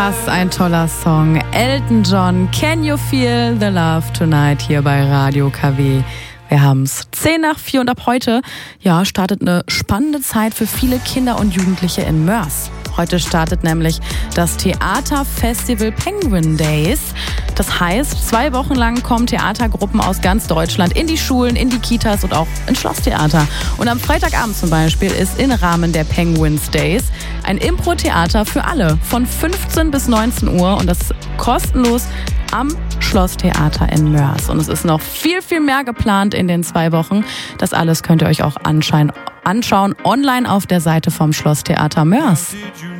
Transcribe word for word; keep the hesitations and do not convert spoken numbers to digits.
Was ein toller Song. Elton John, Can You Feel the Love Tonight hier bei Radio K W. Wir haben's zehn nach vier und ab heute, ja, startet eine spannende Zeit für viele Kinder und Jugendliche in Moers. Heute startet nämlich das Theaterfestival Penguin Days. Das heißt, zwei Wochen lang kommen Theatergruppen aus ganz Deutschland in die Schulen, in die Kitas und auch ins Schlosstheater. Und am Freitagabend zum Beispiel ist im Rahmen der Penguins Days ein Impro-Theater für alle von fünfzehn bis neunzehn Uhr und das kostenlos am Schlosstheater in Moers. Und es ist noch viel, viel mehr geplant in den zwei Wochen. Das alles könnt ihr euch auch anschauen, anschauen online auf der Seite vom Schlosstheater Moers.